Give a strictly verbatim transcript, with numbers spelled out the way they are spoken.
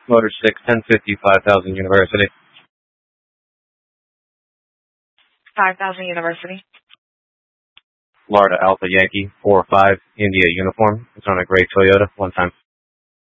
Motor six, ten fifty, five thousand University. five thousand University. Florida Alpha Yankee, four five, India Uniform. It's on a gray Toyota, one time.